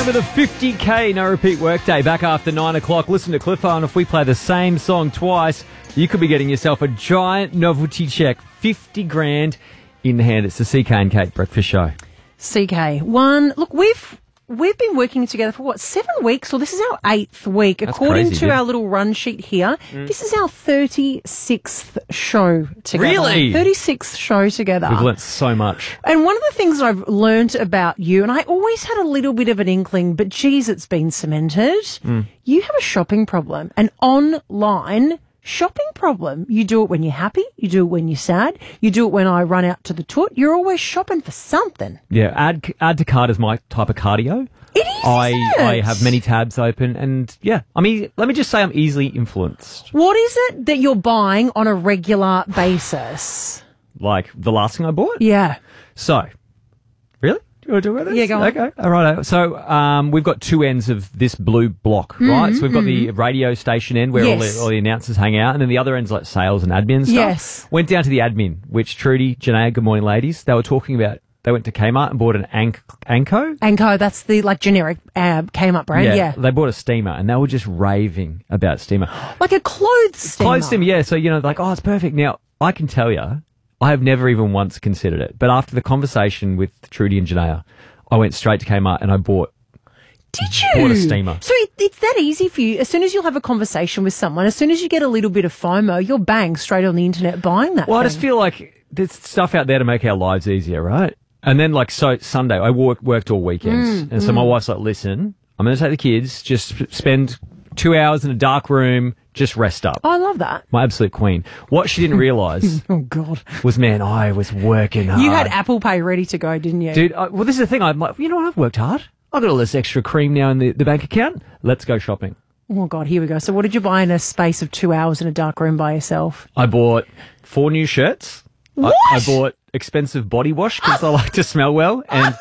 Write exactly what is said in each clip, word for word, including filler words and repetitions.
time of the fifty K no repeat workday. Back after nine o'clock. Listen to Cliffo, and if we play the same song twice, you could be getting yourself a giant novelty check, fifty grand in hand. It's the C K and Kate Breakfast Show. C K, one. Look, we've we've been working together for what, seven weeks, or this is our eighth week, That's according crazy, to yeah. our little run sheet here. Mm. This is our thirty-sixth show together. Really? thirty-sixth show together. We've learnt so much. And one of the things I've learnt about you, and I always had a little bit of an inkling, but geez, it's been cemented. Mm. You have a shopping problem, an online shopping problem. You do it when you're happy. You do it when you're sad. You do it when I run out to the toot. You're always shopping for something. Yeah, add add to cart is my type of cardio. It is, I, isn't it? I have many tabs open, and yeah, I mean, let me just say I'm easily influenced. What is it that you're buying on a regular basis? Like the last thing I bought? Yeah. So, really? Do you want to talk about this? Yeah, go on. Okay, all right. So, um, we've got two ends of this blue block, Mm, right? So we've got mm. the radio station end where Yes. all, the, all the announcers hang out, and then the other end's like sales and admin stuff. Yes. Went down to the admin, which Trudy, Janaea, good morning, ladies. They were talking about. They went to Kmart and bought an Ank- Anko. Anko, that's the like generic uh, Kmart brand. Yeah, They bought a steamer, and they were just raving about steamer. like a clothes steamer. Clothes steamer, yeah. So, you know, like, oh, it's perfect. Now, I can tell you, I have never even once considered it. But after the conversation with Trudy and Janaea, I went straight to Kmart and I bought Did you? Bought a steamer. So it, it's that easy for you. As soon as you'll have a conversation with someone, as soon as you get a little bit of FOMO, you're bang straight on the internet buying that Well, thing. I just feel like there's stuff out there to make our lives easier, right? And then, like, so Sunday, I work, worked all weekends. Mm, and so mm. my wife's like, listen, I'm going to take the kids, just sp- spend two hours in a dark room, just rest up. Oh, I love that. My absolute queen. What she didn't realise Oh, God. was, man, I was working hard. You had Apple Pay ready to go, didn't you? Dude, I, well, this is the thing. I'm like, you know what? I've worked hard. I've got all this extra cream now in the, the bank account. Let's go shopping. Oh, God, here we go. So what did you buy in a space of two hours in a dark room by yourself? I bought four new shirts. What? I, I bought expensive body wash because I like to smell well, and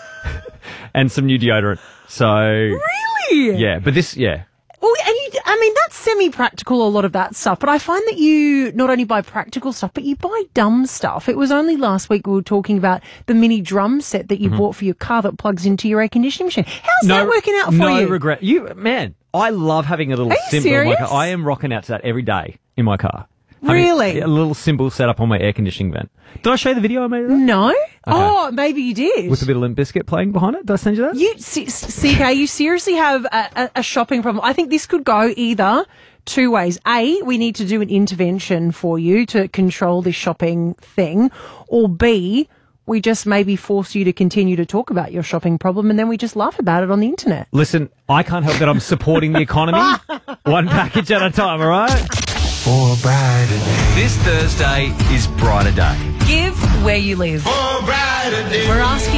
and some new deodorant. So Really? yeah, but this yeah. Well, and you, I mean, that's semi-practical, a lot of that stuff, but I find that you not only buy practical stuff, but you buy dumb stuff. It was only last week we were talking about the mini drum set that you Mm-hmm. bought for your car that plugs into your air conditioning machine. How's No, that working out for no you? regret. You man, I love having a little Are you symbol in my serious? car. I am rocking out to that every day in my car. Having Really? a little symbol set up on my air conditioning vent. Did I show you the video I made of that? No? Oh, maybe you did. With a bit of Limp Bizkit playing behind it? Did I send you that? You, C- C K, you seriously have a, a, a shopping problem. I think this could go either two ways. A, we need to do an intervention for you to control this shopping thing. Or B, we just maybe force you to continue to talk about your shopping problem and then we just laugh about it on the internet. Listen, I can't help that I'm supporting the economy. One package at a time, all right? For a brighter day. This Thursday is Brighter Day. Give where you live. For a brighter day. We're asking